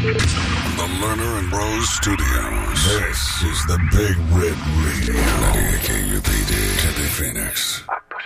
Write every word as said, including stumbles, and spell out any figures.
The Lerner and Rose Studios. This is the Big Red Radio. ninety-eight K U P D. Tempe Phoenix.